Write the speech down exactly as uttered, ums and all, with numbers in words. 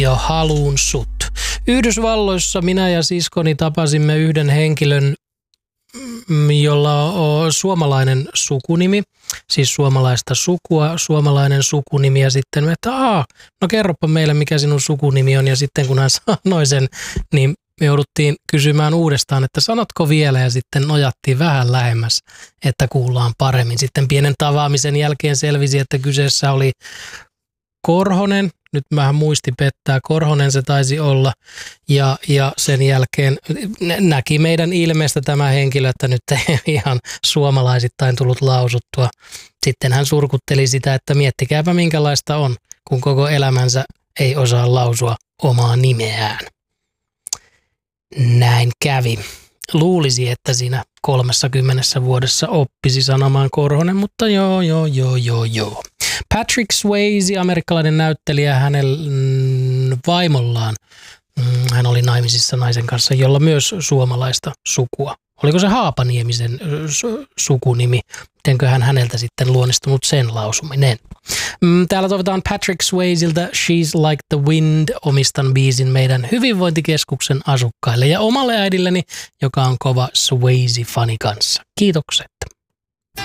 Jo haluun sut. Yhdysvalloissa minä ja siskoni tapasimme yhden henkilön, jolla on suomalainen sukunimi, siis suomalaista sukua, suomalainen sukunimi ja sitten me, että aah, no kerropa meille mikä sinun sukunimi on ja sitten kun hän sanoi sen, niin me jouduttiin kysymään uudestaan, että sanotko vielä ja sitten nojattiin vähän lähemmäs, että kuullaan paremmin. Sitten pienen tavaamisen jälkeen selvisi, että kyseessä oli Korhonen, nyt vähän muisti pettää, Korhonen se taisi olla ja, ja sen jälkeen näki meidän ilmeestä tämä henkilö, että nyt ei ihan suomalaisittain tullut lausuttua. Sitten hän surkutteli sitä, että miettikääpä minkälaista on, kun koko elämänsä ei osaa lausua omaa nimeään. Näin kävi. Luulisi, että siinä kolmessakymmenessä vuodessa oppisi sanomaan Korhonen, mutta joo, joo, joo, joo, joo. Patrick Swayze, amerikkalainen näyttelijä, hänen vaimollaan, hän oli naimisissa naisen kanssa, jolla myös suomalaista sukua. Oliko se Haapaniemisen sukunimi? Mitenköhän häneltä sitten luonnistunut sen lausuminen? Täällä toivotaan Patrick Swayzeltä She's Like the Wind, omistan biisin meidän hyvinvointikeskuksen asukkaille ja omalle äidilleni, joka on kova Swayze-fani kanssa. Kiitokset.